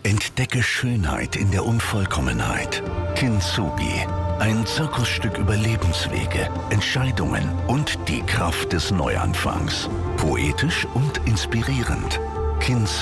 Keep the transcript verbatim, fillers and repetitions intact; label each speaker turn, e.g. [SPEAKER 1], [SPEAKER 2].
[SPEAKER 1] Entdecke Schönheit in der Unvollkommenheit. Kintsugi. Ein Zirkusstück über Lebenswege, Entscheidungen und die Kraft des Neuanfangs. Poetisch und inspirierend. Kintsugi.